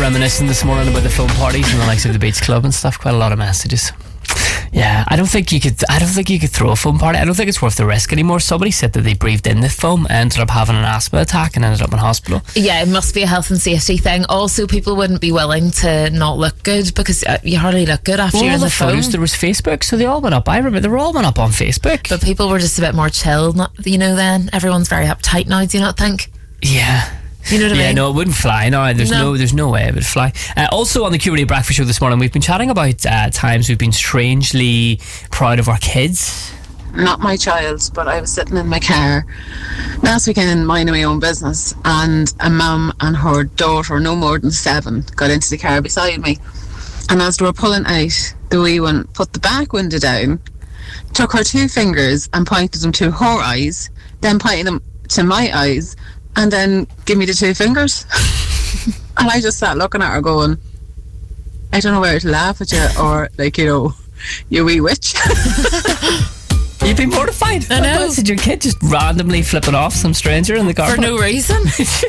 reminiscing this morning about the film parties and the likes of the Beach Club and stuff. Quite a lot of messages. Yeah, I don't think you could throw a foam party. I don't think it's worth the risk anymore. Somebody said that they breathed in the foam, ended up having an asthma attack and ended up in hospital. Yeah, it must be a health and safety thing. Also, people wouldn't be willing to not look good, because you hardly look good after you're in the foam. Photos, there was Facebook, so they all went up. I remember they were all went up on Facebook. But people were just a bit more chill, then. Everyone's very uptight now, do you not think? Yeah. You know what I mean? Yeah, no, it wouldn't fly. No, there's no way it would fly. Also on the Q&A Breakfast Show this morning, we've been chatting about times we've been strangely proud of our kids. Not my child, but I was sitting in my car last weekend minding my own business, and a mum and her daughter, no more than 7, got into the car beside me, and as they were pulling out, the wee one put the back window down, took her 2 fingers and pointed them to her eyes, then pointed them to my eyes, and then give me the 2 fingers. And I just sat looking at her going, I don't know whether to laugh at you or, you wee witch. You've been mortified. I know. Did your kid just randomly flipping off some stranger in the car for no reason?